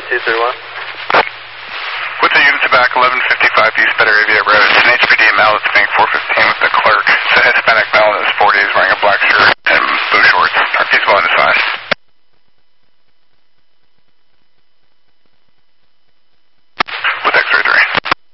231. What's the units back, 1155 East Better Aviate Road?